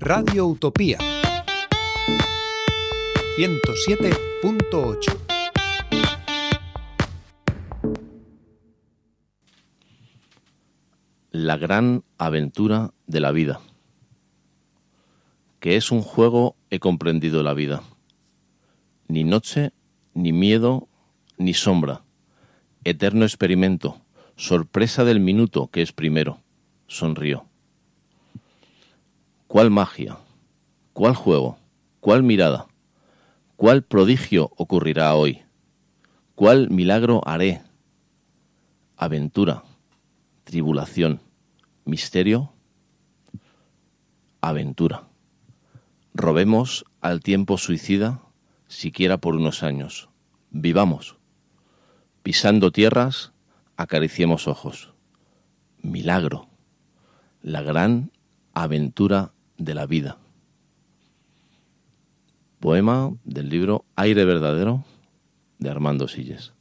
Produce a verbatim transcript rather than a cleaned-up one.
Radio Utopía ciento siete punto ocho. La gran aventura de la vida. Que es un juego he comprendido la vida. Ni noche, ni miedo, ni sombra. Eterno experimento, sorpresa del minuto que es primero. Sonrió. ¿Cuál magia? ¿Cuál juego? ¿Cuál mirada? ¿Cuál prodigio ocurrirá hoy? ¿Cuál milagro haré? Aventura, tribulación, misterio, aventura. Robemos al tiempo suicida, siquiera por unos años. Vivamos. Pisando tierras, acariciemos ojos. Milagro. La gran aventura de la vida. Poema del libro Aire verdadero de Armando Silles.